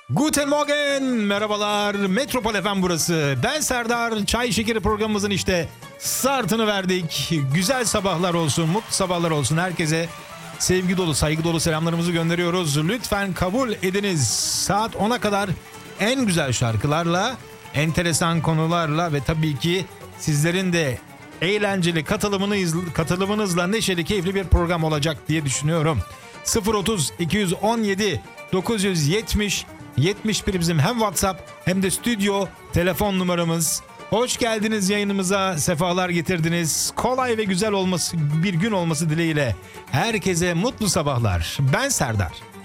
Guten Morgen, merhabalar. Metropol FM burası. Ben Serdar. Çay Şekeri programımızın işte startını verdik. Güzel sabahlar olsun, mutlu sabahlar olsun. Herkese sevgi dolu, saygı dolu selamlarımızı gönderiyoruz. Lütfen kabul ediniz. Saat 10'a kadar en güzel şarkılarla, enteresan konularla ve tabii ki sizlerin de eğlenceli katılımınızla neşeli, keyifli bir program olacak diye düşünüyorum. 030 217 970 71 bizim hem WhatsApp hem de stüdyo telefon numaramız. Hoş geldiniz yayınımıza, sefalar getirdiniz. Kolay ve güzel olması, bir gün olması dileğiyle herkese mutlu sabahlar. Ben Serdar.